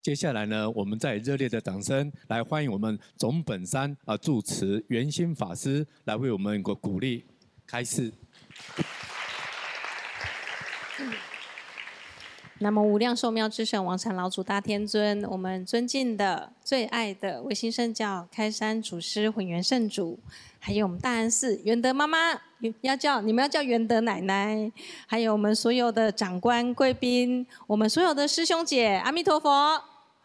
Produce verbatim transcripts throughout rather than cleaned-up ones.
接下来呢，我们再热烈的掌声来欢迎我们总本山啊住持圆心法师来为我们个鼓励开示。 南无无量寿妙智神王禅老祖大天尊，我们尊敬的、最爱的维新圣教开山祖师混元圣主，还有我们大安寺元德妈妈，要叫你们要叫元德奶奶，还有我们所有的长官贵宾，我们所有的师兄姐，阿弥陀佛。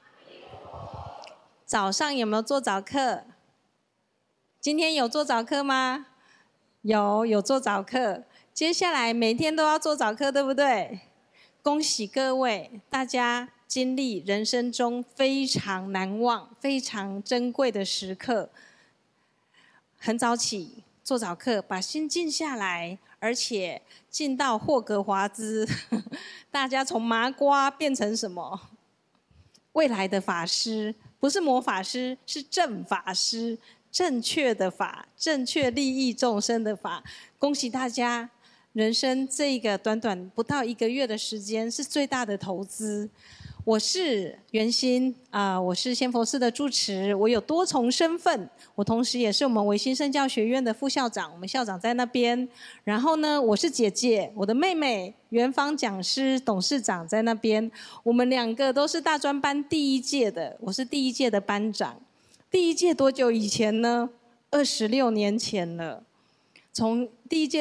早上有没有做早课？今天有做早课吗？有，有做早课。接下来每天都要做早课，对不对？恭喜各位，大家经历人生中非常难忘、非常珍贵的时刻。很早起做早课，把心静下来，而且静到霍格华兹。大家从麻瓜变成什么？未来的法师，不是魔法师，是正法师，正确的法，正确利益众生的法。恭喜大家！人生这一个短短不到一个月的时间是最大的投资。我是圆心啊、呃，我是仙佛寺的住持，我有多重身份，我同时也是我们维新圣教学院的副校长，我们校长在那边。然后呢，我是姐姐，我的妹妹元芳讲师董事长在那边，我们两个都是大专班第一届的，我是第一届的班长。第一届多久以前呢？二十六年前了，从第一届